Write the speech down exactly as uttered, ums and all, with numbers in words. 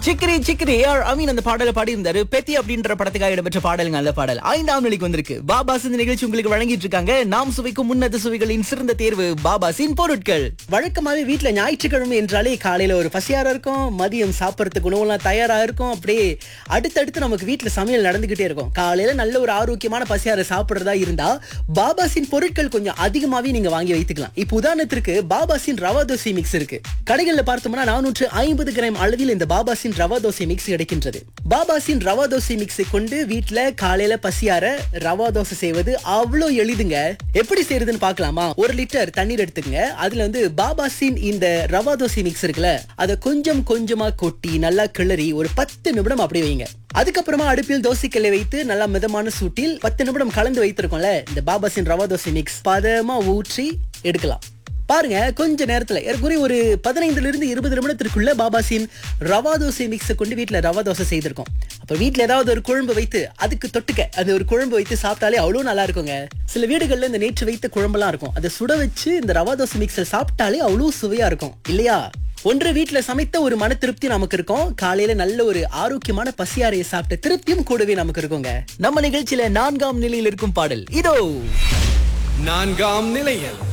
Sikri Sikri AR Ameen அந்த பாடலை பாடியிருந்தாரு. பெத்தி அப்படின்ற படத்துக்காக இடம்பெற்ற பாடலுங்க. நல்ல பாடல் ஐந்தாம் நிலைக்கு வந்திருக்கு. பாபாஸ் இந்த நிகழ்ச்சி உங்களுக்கு வழங்கிட்டு இருக்காங்க. நாம் சுவைக்கும் முன்னது சுவைகளின் சிறந்த தேர்வு பாபாஸின் பொருட்கள். வழக்கமாவே வீட்டுல ஞாயிற்றுக்கிழமை என்றாலே காலையில ஒரு பசியாரா இருக்கும், மதியம் சாப்பிடறதுக்கு உணவுலாம் தயாரா இருக்கும். அப்படியே அடுத்தடுத்து நமக்கு வீட்டுல சமையல் நடந்துகிட்டே இருக்கும். காலையில நல்ல ஒரு ஆரோக்கியமான பசியாரை சாப்பிடுறதா இருந்தா பாபாஸின் பொருட்கள் கொஞ்சம் அதிகமாவே நீங்க வாங்கி வைத்துக்கலாம். இப்ப உதாரணத்திற்கு பாபாஸின் ரவா தோசை மிக்ஸ் இருக்கு. கடைகள்ல பார்த்தோம்னா நானூற்று ஐம்பது கிராம் அளவில் இந்த பாபாஸின் ரவா தோசை மிக்ஸ் கிடைக்கின்றது. பாபாஸின் ரவா தோசை மிக்ஸை கொண்டு வீட்டுல காலையில பசியார ரவா தோசை செய்வது அவ்வளவு எளிதுங்க. எப்படி செய்யறதுன்னு பார்க்கலாமா? ஒரு லிட்டர் தண்ணீர் எடுத்துங்க. அதுல வந்து பாபாஸின் இந்த ரவா தோசை மிக்ஸ் இருக்குல்ல, அதை கொஞ்சம் கொஞ்சமா கொட்டி நல்லா கிளறி ஒரு பத்து நிமிடம் அப்படியே வைங்க. அதுக்கப்புறமா அடுப்பில் தோசைக்கல்லை வைத்து நல்லா மிதமான சூட்டில் பத்து நிமிடம் கலந்து வைத்திருக்கோம்ல இந்த பாபாஸின் ரவா தோசை மிக்ஸ் பதமா ஊற்றி எடுக்கலாம். பாருங்க, கொஞ்ச நேரத்துல ஏற்கனவே ஒரு பதினைந்துல இருந்து இருபது நிமிடத்திற்குள்ள பாபாஸின் ரவா தோசை மிக்ஸை கொண்டு வீட்டுல ரவா தோசை செய்திருக்கோம். அப்ப வீட்டுல ஏதாவது ஒரு குழம்பு வைத்து அதுக்கு தொட்டுக்க அது ஒரு குழம்பு வைத்து சாப்பிட்டாலே அவ்வளவு நல்லா இருக்குங்க. சில வீடுகள்ல இந்த நேற்று வைத்த குழம்பெல்லாம் இருக்கும், அதை சுட வச்சு இந்த ரவா தோசை மிக்ஸை சாப்பிட்டாலே அவ்வளவு சுவையா இருக்கும் இல்லையா? ஒன்று வீட்டுல சமைத்த ஒரு மன திருப்தி நமக்கு இருக்கும். காலையில நல்ல ஒரு ஆரோக்கியமான பசியாரையை சாப்பிட்ட திருப்தியும் கூடவே நமக்கு இருக்குங்க. நம்ம நிகழ்ச்சியில நான்காம் நிலையில் இருக்கும் பாடல் இதோ. நான்காம் நிலையில்